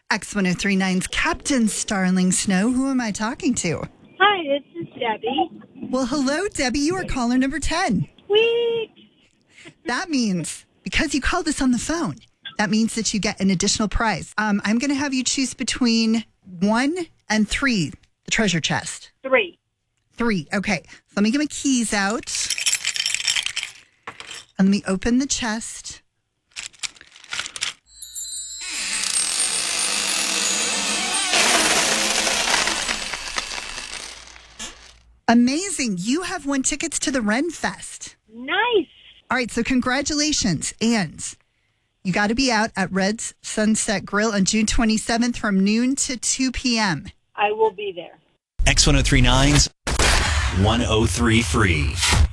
X1039's Captain Starling Snow. Who am I talking to? Hi, this is Debbie. Well, hello, Debbie. You are caller number 10. Sweet. That means, because you called us on the phone, that means that you get an additional prize. I'm going to have you choose between 1 and 3, the treasure chest. 3. 3. Okay. So let me get my keys out. And let me open the chest. Amazing. You have won tickets to the Ren Fest. Nice. All right. So congratulations. And you got to be out at Red's Sunset Grill on June 27th from noon to 2 p.m. I will be there. X1039's 103 Free.